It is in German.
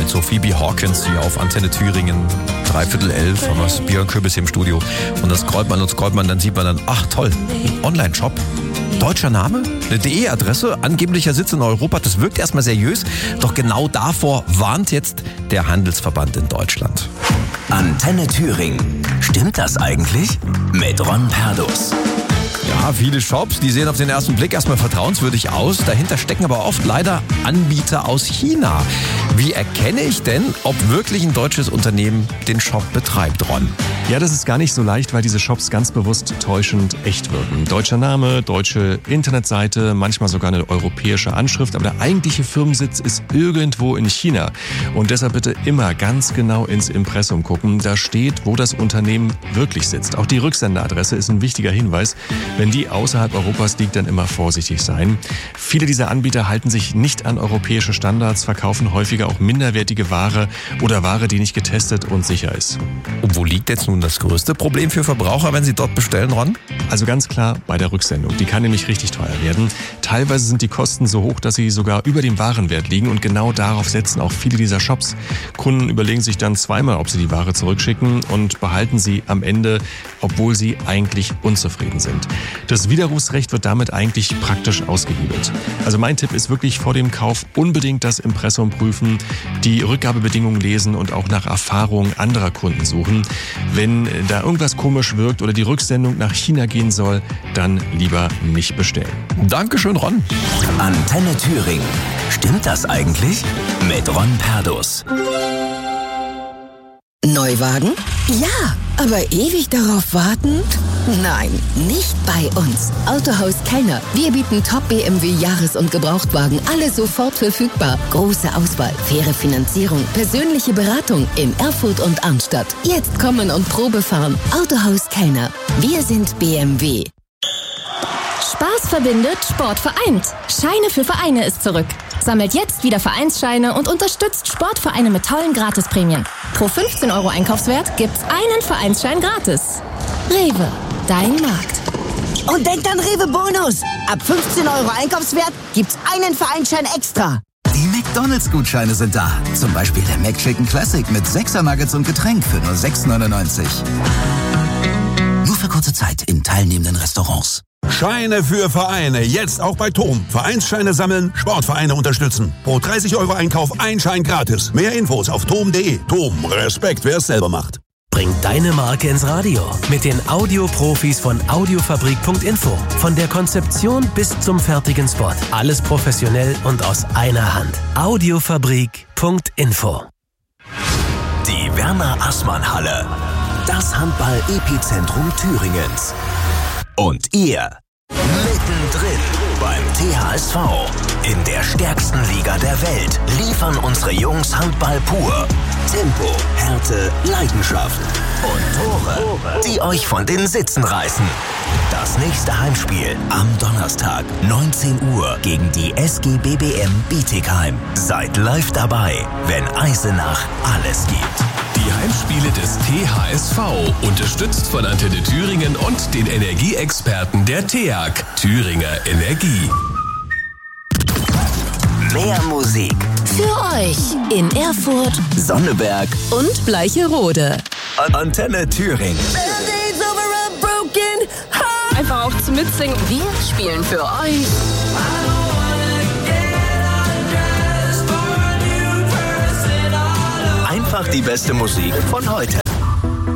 mit Sophie B. Hawkins hier auf Antenne Thüringen. 10:45 haben wir das Bier und Kürbis hier im Studio. Und das scrollt man, dann sieht man dann, ach toll, ein Online-Shop. Deutscher Name, eine DE-Adresse, angeblicher Sitz in Europa. Das wirkt erstmal seriös, doch genau davor warnt jetzt der Handelsverband in Deutschland. Antenne Thüringen. Stimmt das eigentlich? Mit Ron Perdus. Ja, viele Shops, die sehen auf den ersten Blick erstmal vertrauenswürdig aus. Dahinter stecken aber oft leider Anbieter aus China. Wie erkenne ich denn, ob wirklich ein deutsches Unternehmen den Shop betreibt, Ron? Ja, das ist gar nicht so leicht, weil diese Shops ganz bewusst täuschend echt wirken. Deutscher Name, deutsche Internetseite, manchmal sogar eine europäische Anschrift, aber der eigentliche Firmensitz ist irgendwo in China. Und deshalb bitte immer ganz genau ins Impressum gucken. Da steht, wo das Unternehmen wirklich sitzt. Auch die Rücksenderadresse ist ein wichtiger Hinweis. Wenn die außerhalb Europas liegt, dann immer vorsichtig sein. Viele dieser Anbieter halten sich nicht an europäische Standards, verkaufen häufiger auch minderwertige Ware oder Ware, die nicht getestet und sicher ist. Und wo liegt jetzt nun das größte Problem für Verbraucher, wenn sie dort bestellen, Ron? Also ganz klar bei der Rücksendung. Die kann nämlich richtig teuer werden. Teilweise sind die Kosten so hoch, dass sie sogar über dem Warenwert liegen und genau darauf setzen auch viele dieser Shops. Kunden überlegen sich dann zweimal, ob sie die Ware zurückschicken und behalten sie am Ende, obwohl sie eigentlich unzufrieden sind. Das Widerrufsrecht wird damit eigentlich praktisch ausgehebelt. Also mein Tipp ist wirklich vor dem Kauf unbedingt das Impressum prüfen, die Rückgabebedingungen lesen und auch nach Erfahrungen anderer Kunden suchen. Wenn da irgendwas komisch wirkt oder die Rücksendung nach China gehen soll, dann lieber nicht bestellen. Dankeschön, Ron. Antenne Thüringen. Stimmt das eigentlich? Mit Ron Perdus. Neuwagen? Ja, aber ewig darauf warten? Nein, nicht bei uns. Autohaus Kellner. Wir bieten Top-BMW Jahres- und Gebrauchtwagen, alle sofort verfügbar. Große Auswahl, faire Finanzierung, persönliche Beratung in Erfurt und Arnstadt. Jetzt kommen und Probe fahren. Autohaus Kellner. Wir sind BMW. Spaß verbindet, Sport vereint. Scheine für Vereine ist zurück. Sammelt jetzt wieder Vereinsscheine und unterstützt Sportvereine mit tollen Gratisprämien. Pro 15 € Einkaufswert gibt's einen Vereinsschein gratis. Rewe, dein Markt. Und denkt an Rewe Bonus. Ab 15 € Einkaufswert gibt's einen Vereinsschein extra. Die McDonald's-Gutscheine sind da. Zum Beispiel der McChicken Classic mit 6er Nuggets und Getränk für nur 6,99 €. Nur für kurze Zeit in teilnehmenden Restaurants. Scheine für Vereine, jetzt auch bei TOM. Vereinsscheine sammeln, Sportvereine unterstützen. Pro 30 € Einkauf ein Schein gratis. Mehr Infos auf tom.de. TOM, Respekt, wer es selber macht. Bring deine Marke ins Radio mit den Audioprofis von Audiofabrik.info. Von der Konzeption bis zum fertigen Spot. Alles professionell und aus einer Hand. Audiofabrik.info. Die Werner-Assmann-Halle. Das Handball-Epizentrum Thüringens. Und ihr mittendrin beim THSV. In der stärksten Liga der Welt liefern unsere Jungs Handball pur. Tempo, Härte, Leidenschaft und Tore, die euch von den Sitzen reißen. Das nächste Heimspiel am Donnerstag, 19 Uhr gegen die SG BBM Bietigheim. Seid live dabei, wenn Eisenach alles gibt. Die Heimspiele des THSV, unterstützt von Antenne Thüringen und den Energieexperten der TEAG, Thüringer Energie. Mehr Musik Für euch in Erfurt, Sonneberg und Bleicherode. Antenne Thüringen. Einfach auch zum Mitsingen. Wir spielen für euch. Einfach die beste Musik von heute.